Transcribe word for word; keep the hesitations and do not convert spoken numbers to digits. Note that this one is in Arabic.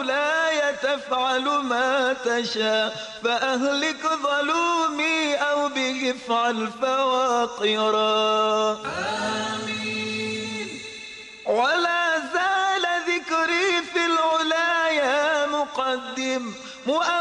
مولاي تفعل ما تشاء، فأهلك ظلومي أو به افعل فواقرا. آمين. ولا زال ذكري في العلا يا مقدم